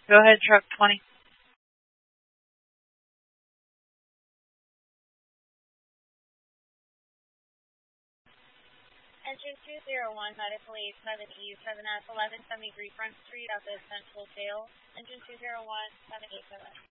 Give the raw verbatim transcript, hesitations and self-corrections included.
Go ahead, truck twenty. Engine two zero one, medical eight seven E, seven S eleven seventy-three Front Street at the Central Jail. Engine two zero one, seven eight seven.